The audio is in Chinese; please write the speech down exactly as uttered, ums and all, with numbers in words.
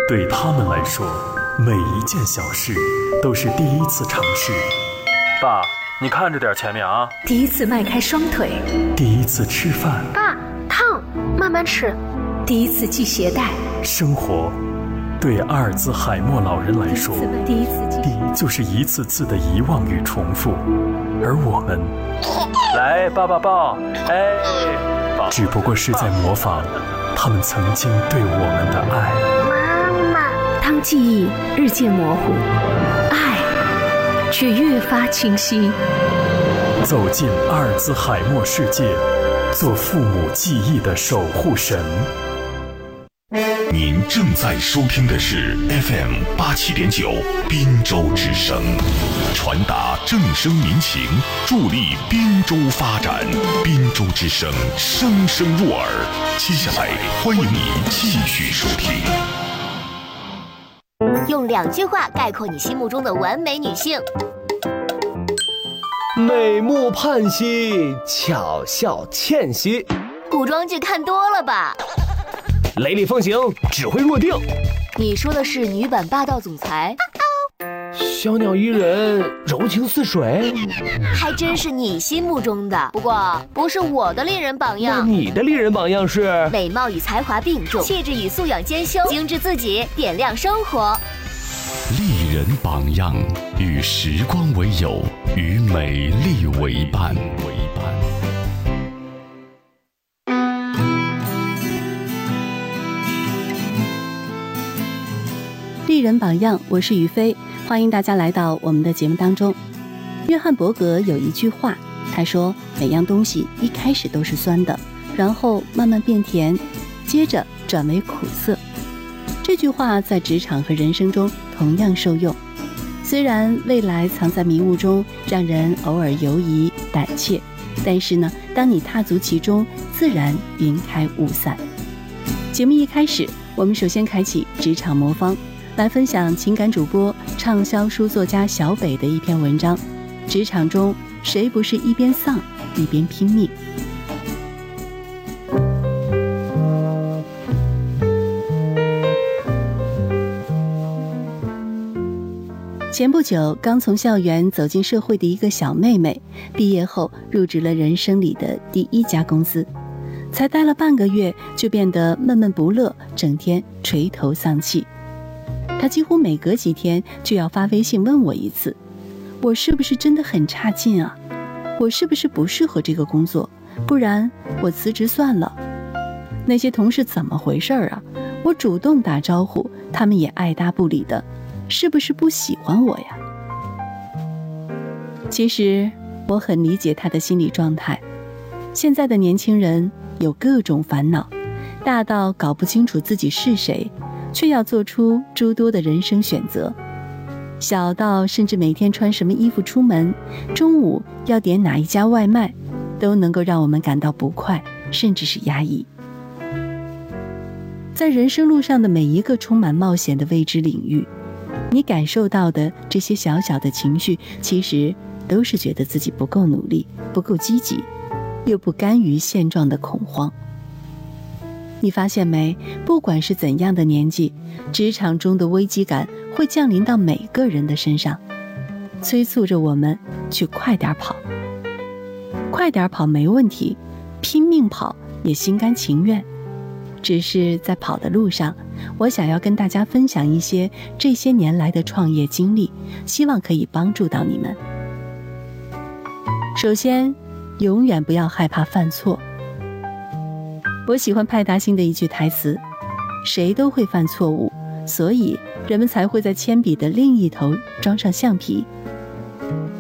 对他们来说，每一件小事都是第一次尝试。 爸，你看着点前面啊！ 第一次迈开双腿， 第一次吃饭， 爸，烫，慢慢吃。 第一次系鞋带， 生活对阿尔兹海默老人来说， 第一次系就是一次次的遗忘与重复，而我们， 来抱抱抱，哎， 只不过是在模仿他们曾经对我们的爱。 妈妈， 当记忆日渐模糊，爱却越发清晰。 走进阿尔兹海默世界，做父母记忆的守护神。 您正在收听的是 F M 八七点九滨州之声，传达正声民情，助力滨州发展。滨州之声，声声入耳。接下来，欢迎你继续收听。 用两句话概括你心目中的完美女性： 美目盼兮，巧笑倩兮。 古装剧看多了吧？ 雷厉风行，指挥若定。 你说的是女版霸道总裁？ 小鸟依人，柔情似水。 还真是你心目中的，不过不是我的丽人榜样。 那你的丽人榜样是？ 美貌与才华并重，气质与素养兼修，精致自己，点亮生活。 丽人榜样，与时光为友，与美丽为伴。为伴。 丽人榜样，我是于飞，欢迎大家来到我们的节目当中。约翰伯格有一句话，他说每样东西一开始都是酸的，然后慢慢变甜，接着转为苦涩。这句话在职场和人生中同样受用。虽然未来藏在迷雾中，让人偶尔犹疑胆怯，但是呢，当你踏足其中，自然云开雾散。节目一开始，我们首先开启职场魔方，来分享情感主播、畅销书作家小北的一篇文章：职场中谁不是一边丧一边拼命？前不久，刚从校园走进社会的一个小妹妹，毕业后入职了人生里的第一家公司，才待了半个月，就变得闷闷不乐，整天垂头丧气。她几乎每隔几天就要发微信问我一次，我是不是真的很差劲啊？我是不是不适合这个工作？不然我辞职算了。那些同事怎么回事啊？我主动打招呼，他们也爱答不理的，是不是不喜欢我呀？其实我很理解她的心理状态。现在的年轻人有各种烦恼，大到搞不清楚自己是谁，却要做出诸多的人生选择，小到甚至每天穿什么衣服出门，中午要点哪一家外卖，都能够让我们感到不快，甚至是压抑。在人生路上的每一个充满冒险的未知领域，你感受到的这些小小的情绪，其实都是觉得自己不够努力，不够积极，又不甘于现状的恐慌。你发现没？不管是怎样的年纪，职场中的危机感会降临到每个人的身上，催促着我们去快点跑。快点跑没问题，拼命跑也心甘情愿。只是在跑的路上，我想要跟大家分享一些这些年来的创业经历，希望可以帮助到你们。首先，永远不要害怕犯错。我喜欢派大星的一句台词：谁都会犯错误，所以人们才会在铅笔的另一头装上橡皮，